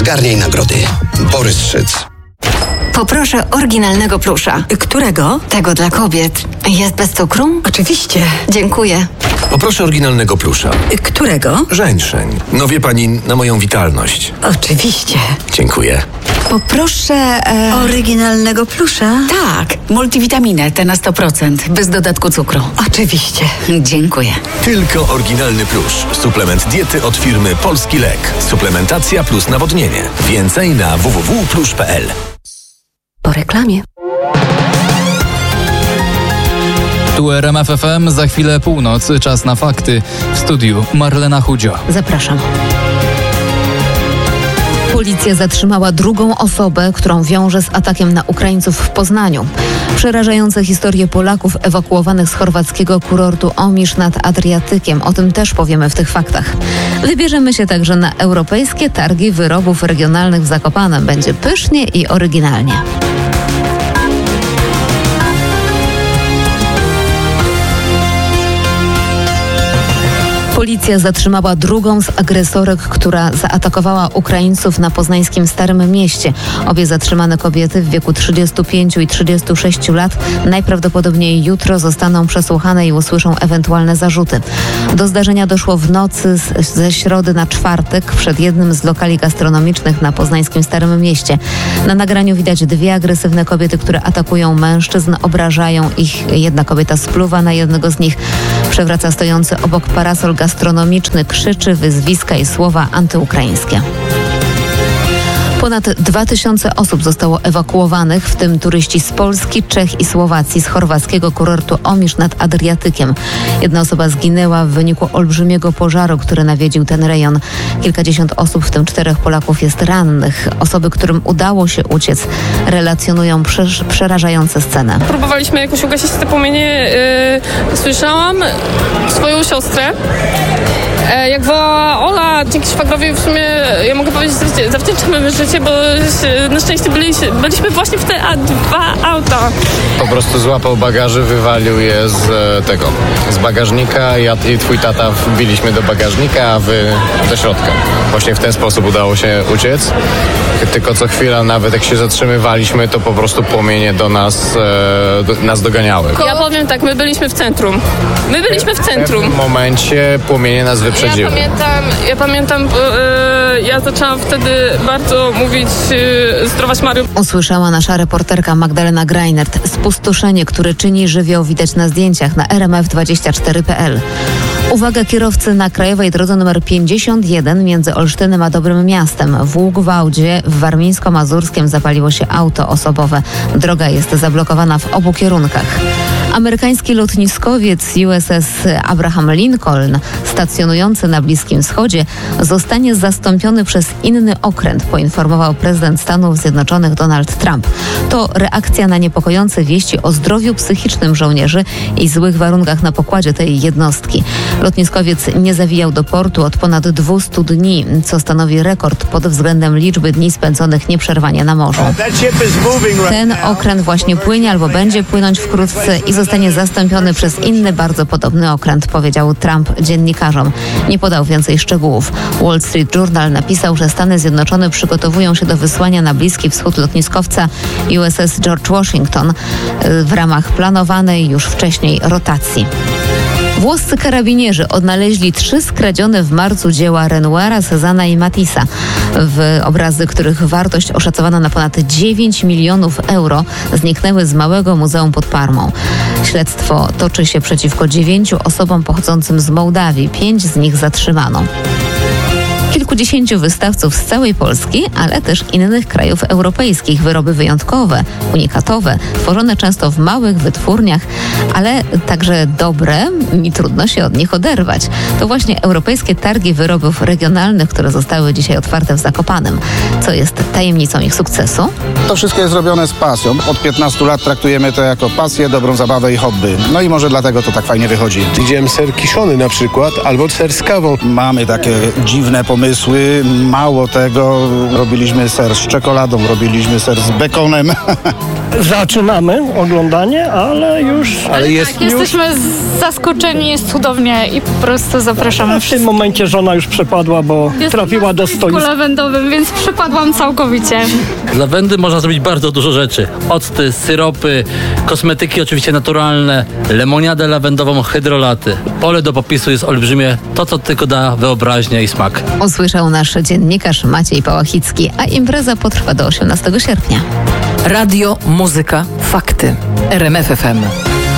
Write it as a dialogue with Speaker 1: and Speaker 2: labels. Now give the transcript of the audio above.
Speaker 1: Zgarniaj nagrody. Borys Szyc.
Speaker 2: Poproszę oryginalnego plusza.
Speaker 3: Którego?
Speaker 2: Tego dla kobiet. Jest bez cukru?
Speaker 3: Oczywiście.
Speaker 2: Dziękuję.
Speaker 4: Poproszę oryginalnego plusza.
Speaker 3: Którego?
Speaker 4: Żeńszeń. No wie pani, na moją witalność.
Speaker 3: Oczywiście.
Speaker 4: Dziękuję.
Speaker 3: Poproszę oryginalnego plusza.
Speaker 5: Tak, multivitaminę, te na 100%, bez dodatku cukru.
Speaker 3: Oczywiście.
Speaker 5: Dziękuję.
Speaker 4: Tylko oryginalny plusz. Suplement diety od firmy Polski Lek. Suplementacja plus nawodnienie. Więcej na www.plusz.pl.
Speaker 3: Po reklamie.
Speaker 6: Tu RMF FM, za chwilę północ, czas na fakty. W studiu Marlena Chudzio.
Speaker 7: Zapraszam. Policja zatrzymała drugą osobę, którą wiąże z atakiem na Ukraińców w Poznaniu. Przerażające historie Polaków ewakuowanych z chorwackiego kurortu Omisz nad Adriatykiem. O tym też powiemy w tych faktach. Wybierzemy się także na europejskie targi wyrobów regionalnych w Zakopanem. Będzie pysznie i oryginalnie. Policja zatrzymała drugą z agresorek, która zaatakowała Ukraińców na poznańskim Starym Mieście. Obie zatrzymane kobiety w wieku 35 i 36 lat najprawdopodobniej jutro zostaną przesłuchane i usłyszą ewentualne zarzuty. Do zdarzenia doszło w nocy ze środy na czwartek przed jednym z lokali gastronomicznych na poznańskim Starym Mieście. Na nagraniu widać dwie agresywne kobiety, które atakują mężczyzn, obrażają ich. Jedna kobieta spluwa na jednego z nich, przewraca stojący obok parasol gastronomiczny, krzyczy wyzwiska i słowa antyukraińskie. Ponad 2000 osób zostało ewakuowanych, w tym turyści z Polski, Czech i Słowacji z chorwackiego kurortu Omisz nad Adriatykiem. Jedna osoba zginęła w wyniku olbrzymiego pożaru, który nawiedził ten rejon. Kilkadziesiąt osób, w tym 4 Polaków, jest rannych. Osoby, którym udało się uciec, relacjonują przerażające sceny.
Speaker 8: Próbowaliśmy jakoś ugasić te płomienie. Słyszałam swoją siostrę. Jak wołała Ola, dzięki szwagrowi w sumie, ja mogę powiedzieć, zawdzięczamy życie, bo na szczęście byliśmy właśnie w te dwa auta.
Speaker 9: Po prostu złapał bagaży, wywalił je z bagażnika. Ja i twój tata wbiliśmy do bagażnika, a wy do środka. Właśnie w ten sposób udało się uciec. Tylko co chwila, nawet jak się zatrzymywaliśmy, to po prostu płomienie do nas doganiały.
Speaker 8: Ja powiem tak, my byliśmy w centrum.
Speaker 9: W pewnym momencie płomienie nas wyprzedziły.
Speaker 8: Ja pamiętam, ja zaczęłam wtedy bardzo mówić, zdrowaś Mariu.
Speaker 7: Usłyszała nasza reporterka Magdalena Greinert. Spustoszenie, które czyni żywioł, widać na zdjęciach na rmf24.pl. Uwaga kierowcy na krajowej drodze nr 51 między Olsztynem a Dobrym Miastem. W Ługwałdzie w Warmińsko-Mazurskiem zapaliło się auto osobowe. Droga jest zablokowana w obu kierunkach. Amerykański lotniskowiec USS Abraham Lincoln, stacjonujący na Bliskim Wschodzie, zostanie zastąpiony przez inny okręt, poinformował prezydent Stanów Zjednoczonych Donald Trump. To reakcja na niepokojące wieści o zdrowiu psychicznym żołnierzy i złych warunkach na pokładzie tej jednostki. Lotniskowiec nie zawijał do portu od ponad 200 dni, co stanowi rekord pod względem liczby dni spędzonych nieprzerwanie na morzu. Ten okręt właśnie płynie albo będzie płynąć wkrótce i zostanie zastąpiony przez inny, bardzo podobny okręt, powiedział Trump dziennikarzom. Nie podał więcej szczegółów. Wall Street Journal napisał, że Stany Zjednoczone przygotowują się do wysłania na Bliski Wschód lotniskowca USS George Washington w ramach planowanej już wcześniej rotacji. Włoscy karabinierzy odnaleźli 3 skradzione w marcu dzieła Renoira, Cézanna i Matissa. Obrazy, których wartość oszacowana na ponad 9 milionów euro, zniknęły z małego muzeum pod Parmą. Śledztwo toczy się przeciwko 9 osobom pochodzącym z Mołdawii. 5 z nich zatrzymano. Kilkudziesięciu wystawców z całej Polski, ale też innych krajów europejskich. Wyroby wyjątkowe, unikatowe, tworzone często w małych wytwórniach, ale także dobre i trudno się od nich oderwać. To właśnie europejskie targi wyrobów regionalnych, które zostały dzisiaj otwarte w Zakopanem. Co jest tajemnicą ich sukcesu?
Speaker 10: To wszystko jest robione z pasją. Od 15 lat traktujemy to jako pasję, dobrą zabawę i hobby. No i może dlatego to tak fajnie wychodzi.
Speaker 11: Widziałem ser kiszony na przykład, albo ser z kawą.
Speaker 10: Mamy takie dziwne pomysły pomysły. Mało tego, robiliśmy ser z czekoladą, robiliśmy ser z bekonem.
Speaker 11: Zaczynamy oglądanie, ale
Speaker 12: jesteśmy zaskoczeni, jest cudownie i po prostu zapraszamy.
Speaker 11: W tym momencie żona już przepadła, bo trafiła do stołu.
Speaker 12: W lawendowym, więc przepadłam całkowicie.
Speaker 13: Z lawendy można zrobić bardzo dużo rzeczy. Octy, syropy, kosmetyki oczywiście naturalne, lemoniadę lawendową, hydrolaty. Pole do popisu jest olbrzymie, to co tylko da wyobraźnię i smak.
Speaker 7: Usłyszał nasz dziennikarz Maciej Pałachicki, a impreza potrwa do 18 sierpnia.
Speaker 3: Radio, muzyka, fakty. RMF FM.